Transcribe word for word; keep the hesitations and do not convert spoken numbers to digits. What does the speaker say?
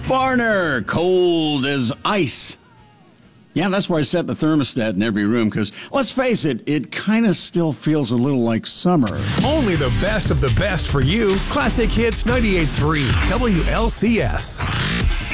Foreigner, cold as ice. Yeah, that's why I set the thermostat in every room, because let's face it, it kind of still feels a little like summer. Only the best of the best for you. Classic Hits ninety-eight point three W L C S.